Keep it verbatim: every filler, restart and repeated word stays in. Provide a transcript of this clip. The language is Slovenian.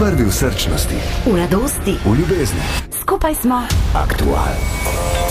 Prvi v srčnosti, v radosti, v ljubezni. skupaj smo Aktual.